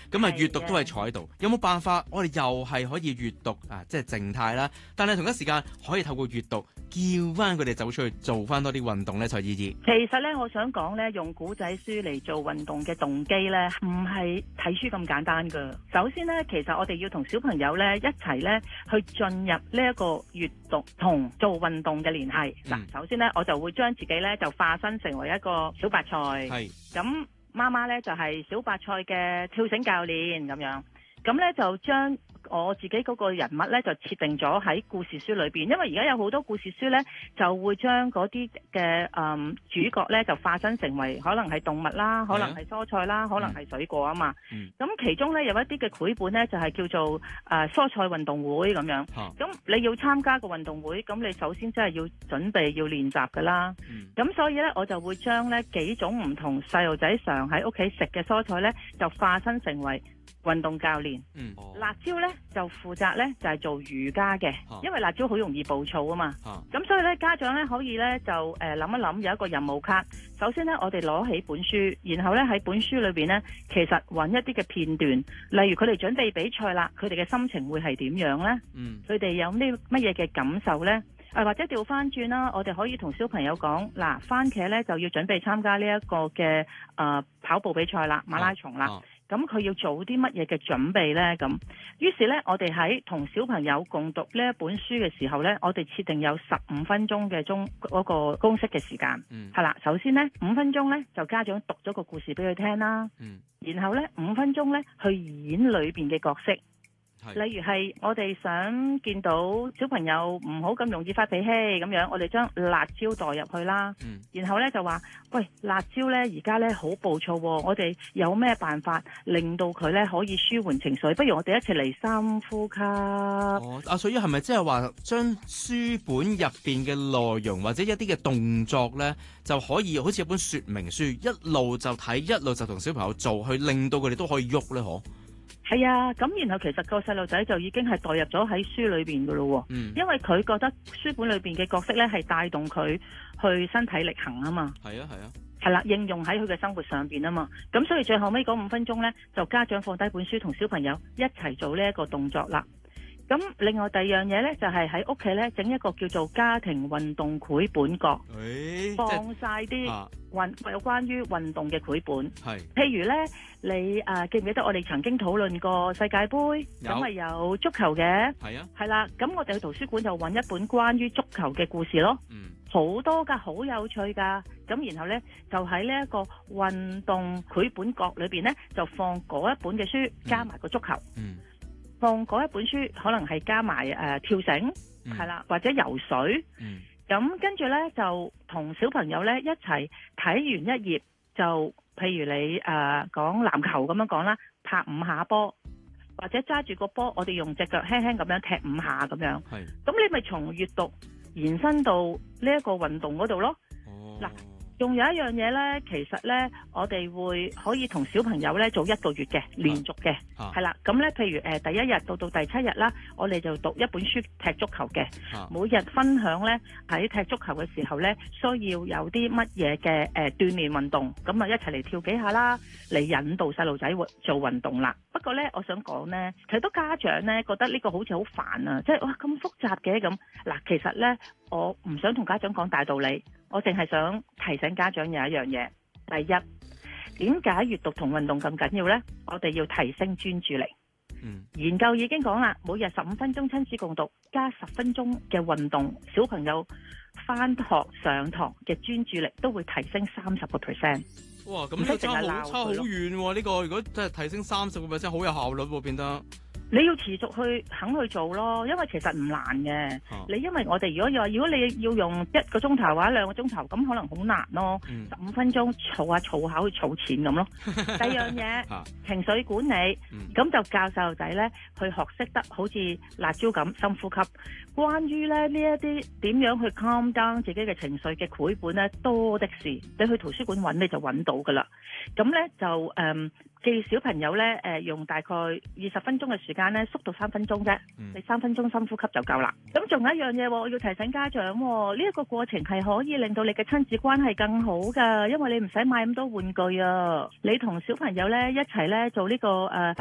咁啊閱讀都係坐喺度。有冇辦法我哋又係可以閱讀啊，即係靜態啦，但係同一時間可以透過閱讀叫翻佢哋走出去做翻多啲運動咧？蔡姨姨， 其實咧，我想講咧，用古仔書嚟做運動嘅動機咧，唔係睇書咁簡單噶。首先咧，其實我哋要同小朋友咧一齊咧去進入呢一個閱讀同做運動嘅聯繫。嗱，首先咧，我就會將自己咧就化身成為一個小白菜，咁媽媽咧就係小白菜嘅跳繩教練咁樣，咁咧就將我自己嗰個人物咧就設定咗喺故事書裏邊，因為而家有好多故事書咧就會將嗰啲嘅主角咧就化身成為可能係動物啦，可能係蔬菜啦，可能係水果啊嘛。咁其中咧有一啲嘅繪本咧就係叫做蔬菜運動會咁樣。咁你要參加個運動會，咁你首先真係要準備要練習噶啦。咁所以咧我就會將咧幾種唔同細路仔常喺屋企食嘅蔬菜咧就化身成為運動教練。辣椒咧就負責咧就係做瑜伽嘅，因為辣椒好容易暴躁啊嘛。咁所以咧家長咧可以咧就諗一諗有一個任務卡。首先咧我哋攞起本書，然後咧喺本書裏邊咧其實揾一啲嘅片段，例如佢哋準備比賽啦，佢哋嘅心情會係點樣咧？佢哋有啲乜嘢嘅感受咧？或者調翻轉啦，我哋可以同小朋友講，嗱，番茄咧就要準備參加呢一個嘅跑步比賽啦，馬拉松啦。咁佢要做啲乜嘢嘅準備呢？咁於是呢，我哋喺同小朋友共讀呢一本書嘅時候呢，我哋設定有15分鐘嘅嗰個公式嘅時間。係啦，首先呢，5分鐘呢就家長讀咗個故事俾佢聽啦。然後呢5分鐘呢去演裏邊嘅角色。例如係我哋想見到小朋友唔好咁容易發脾氣咁樣，我哋將辣椒代入去啦。然後呢就話，喂，辣椒呢而家呢好暴躁喎，我哋有咩辦法令到佢呢可以舒緩情緒？不如我哋一齊嚟深呼吸。 阿翠姨係咪即係話將書本入邊嘅內容或者一啲嘅動作呢，就可以好似一本說明書，一路就睇，一路就同小朋友做，去令到佢哋都可以喐呢？嗬？ 係啊，咁然後其實個細路仔就已經係代入咗喺書裏邊噶咯。因為佢覺得書本裏邊嘅角色咧係帶動佢去身體力行啊嘛。係啦，應用喺佢嘅生活上邊啊嘛。咁所以最後尾嗰5分鐘咧，就家長放低本書同小朋友一齊做呢一個動作啦。咁另外第二樣嘢咧，就係喺屋企咧整一個叫做家庭運動繪本角，放晒啲有關於運動嘅繪本。譬如咧，你記唔記得我哋曾經討論過世界盃？咁咪有足球嘅。係啦，咁我哋去圖書館就揾一本關於足球嘅故事咯。好多噶，好有趣噶。咁然後咧，就喺呢一個運動繪本角裏邊咧，就放嗰一本嘅書，加埋個足球。放嗰一本書，可能係加埋跳繩，係啦，或者游水。咁跟住呢，就同小朋友呢一齊睇完一頁，就譬如你講籃球咁樣講啦，拍5下波，或者揸住個波，我哋用隻腳輕輕咁樣踢5下咁樣。咁你咪從閱讀延伸到呢一個運動嗰度咯。嗱。仲有一樣嘢呢，其實呢，我哋會可以同小朋友呢做1個月嘅連續嘅，係啦。咁呢，譬如第1日到第7日啦，我哋就讀一本書踢足球嘅。每日分享呢，喺踢足球嘅時候呢，需要有啲乜嘢嘅鍛鍊運動，咁啊一齊嚟跳幾下啦，嚟引導細路仔做運動啦。不過呢，我想講呢，其實都家長呢覺得呢個好似好煩啊，即係哇咁複雜嘅咁。嗱，其實呢，我唔想同家長講大道理。我淨係想提醒家長有一樣嘢，第一，點解閱讀同運動咁緊要呢？我哋要提升專注力。研究已經講啦，每日15分鐘親子共讀加10分鐘嘅運動，小朋友返學上堂嘅專注力都會提升30%。 哇！咁都差好遠喎！呢個如果真係提升30%，好有效率喎，變得。 你要持續去肯去做咯，因為其實唔難嘅。你因為我哋如果你要用1個鐘頭或者2個鐘頭，咁可能好難咯。15分鐘儲下去儲錢咁咯。第二樣嘢情緒管理，咁就教細路仔咧去學識得好似辣椒咁深呼吸。關於咧呢一啲點樣去 calm down 自己嘅情緒嘅繪本咧多的是，你去圖書館揾你就揾到噶啦。咁咧就叫小朋友咧用大概20分鐘嘅時間咧縮到3分鐘啫。你3分鐘深呼吸就夠啦。咁仲有一樣嘢，我要提醒家長，呢一個過程係可以令到你嘅親子關係更好噶，因為你唔使買咁多玩具啊。你同小朋友咧一齊咧做呢個